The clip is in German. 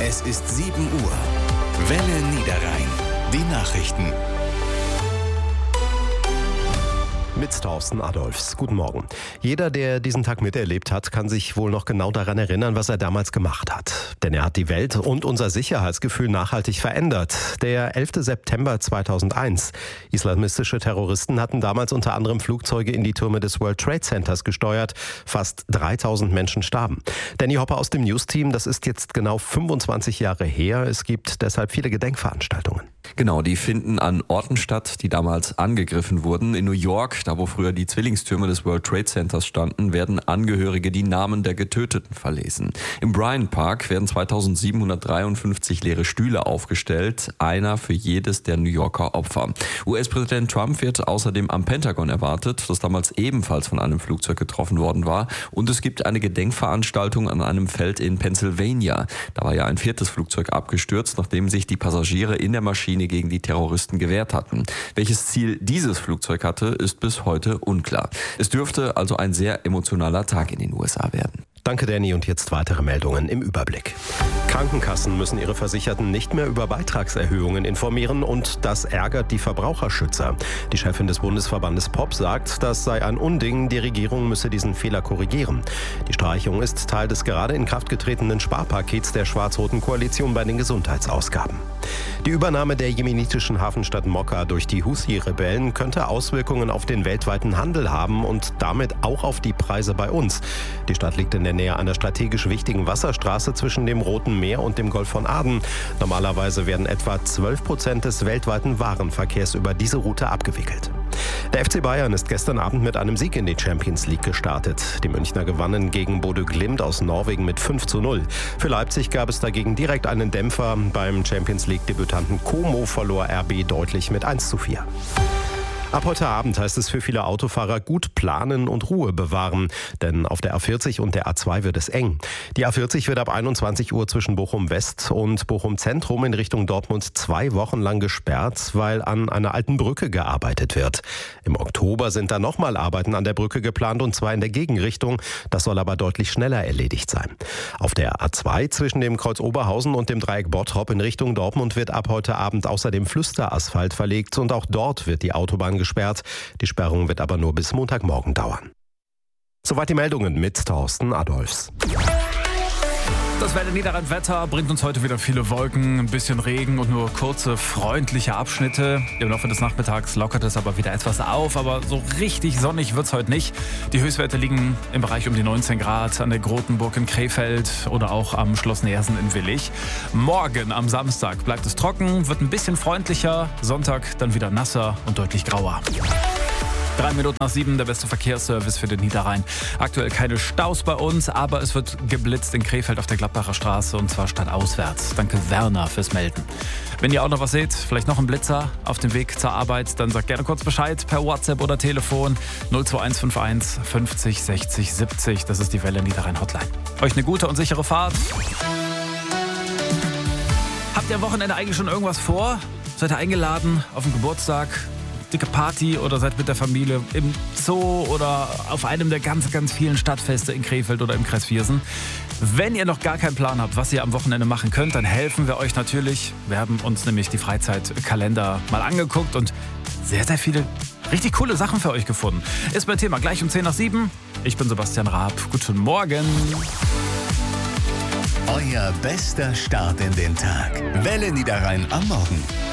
Es ist 7 Uhr. Welle Niederrhein. Die Nachrichten. Mit Thorsten Adolfs. Guten Morgen. Jeder, der diesen Tag miterlebt hat, kann sich wohl noch genau daran erinnern, was er damals gemacht hat. Denn er hat die Welt und unser Sicherheitsgefühl nachhaltig verändert. Der 11. September 2001. Islamistische Terroristen hatten damals unter anderem Flugzeuge in die Türme des World Trade Centers gesteuert. Fast 3000 Menschen starben. Danny Hopper aus dem News-Team, das ist jetzt genau 25 Jahre her. Es gibt deshalb viele Gedenkveranstaltungen. Genau, die finden an Orten statt, die damals angegriffen wurden. In New York, da wo früher die Zwillingstürme des World Trade Centers standen, werden Angehörige die Namen der Getöteten verlesen. Im Bryant Park werden 2753 leere Stühle aufgestellt, einer für jedes der New Yorker Opfer. US-Präsident Trump wird außerdem am Pentagon erwartet, das damals ebenfalls von einem Flugzeug getroffen worden war. Und es gibt eine Gedenkveranstaltung an einem Feld in Pennsylvania. Da war ja ein 4. Flugzeug abgestürzt, nachdem sich die Passagiere in der Maschine gegen die Terroristen gewehrt hatten. Welches Ziel dieses Flugzeug hatte, ist bis heute unklar. Es dürfte also ein sehr emotionaler Tag in den USA werden. Danke, Danny. Und jetzt weitere Meldungen im Überblick. Krankenkassen müssen ihre Versicherten nicht mehr über Beitragserhöhungen informieren und das ärgert die Verbraucherschützer. Die Chefin des Bundesverbandes POP sagt, das sei ein Unding, die Regierung müsse diesen Fehler korrigieren. Die Streichung ist Teil des gerade in Kraft getretenen Sparpakets der schwarz-roten Koalition bei den Gesundheitsausgaben. Die Übernahme der jemenitischen Hafenstadt Mokka durch die Houthi-Rebellen könnte Auswirkungen auf den weltweiten Handel haben und damit auch auf die Preise bei uns. Die Stadt liegt in der Nähe einer strategisch wichtigen Wasserstraße zwischen dem Roten Meer und dem Golf von Aden. Normalerweise werden etwa 12% des weltweiten Warenverkehrs über diese Route abgewickelt. Der FC Bayern ist gestern Abend mit einem Sieg in die Champions League gestartet. Die Münchner gewannen gegen Bodø Glimt aus Norwegen mit 5:0. Für Leipzig gab es dagegen direkt einen Dämpfer. Beim Champions League-Debütanten Como verlor RB deutlich mit 1:4. Ab heute Abend heißt es für viele Autofahrer gut planen und Ruhe bewahren, denn auf der A40 und der A2 wird es eng. Die A40 wird ab 21 Uhr zwischen Bochum West und Bochum Zentrum in Richtung Dortmund 2 Wochen lang gesperrt, weil an einer alten Brücke gearbeitet wird. Im Oktober sind dann nochmal Arbeiten an der Brücke geplant und zwar in der Gegenrichtung. Das soll aber deutlich schneller erledigt sein. Auf der A2 zwischen dem Kreuz Oberhausen und dem Dreieck Bottrop in Richtung Dortmund wird ab heute Abend außerdem Flüsterasphalt verlegt und auch dort wird die Autobahn gesperrt. Die Sperrung wird aber nur bis Montagmorgen dauern. Soweit die Meldungen mit Thorsten Adolfs. Das Welle Niederrhein-Wetter bringt uns heute wieder viele Wolken, ein bisschen Regen und nur kurze, freundliche Abschnitte. Im Laufe des Nachmittags lockert es aber wieder etwas auf, aber so richtig sonnig wird es heute nicht. Die Höchstwerte liegen im Bereich um die 19 Grad an der Grotenburg in Krefeld oder auch am Schloss Neersen in Willich. Morgen am Samstag bleibt es trocken, wird ein bisschen freundlicher, Sonntag dann wieder nasser und deutlich grauer. 7:03, der beste Verkehrsservice für den Niederrhein. Aktuell keine Staus bei uns, aber es wird geblitzt in Krefeld auf der Gladbacher Straße und zwar stadtauswärts. Danke Werner fürs Melden. Wenn ihr auch noch was seht, vielleicht noch einen Blitzer auf dem Weg zur Arbeit, dann sagt gerne kurz Bescheid per WhatsApp oder Telefon 02151 50 60 70. Das ist die Welle Niederrhein Hotline. Euch eine gute und sichere Fahrt. Habt ihr am Wochenende eigentlich schon irgendwas vor? Seid ihr eingeladen auf den Geburtstag? Dicke Party oder seid mit der Familie im Zoo oder auf einem der ganz, ganz vielen Stadtfeste in Krefeld oder im Kreis Viersen. Wenn ihr noch gar keinen Plan habt, was ihr am Wochenende machen könnt, dann helfen wir euch natürlich. Wir haben uns nämlich die Freizeitkalender mal angeguckt und sehr, sehr viele richtig coole Sachen für euch gefunden. Ist mein Thema gleich um 6:10. Ich bin Sebastian Raab. Guten Morgen. Euer bester Start in den Tag. Welle Niederrhein am Morgen.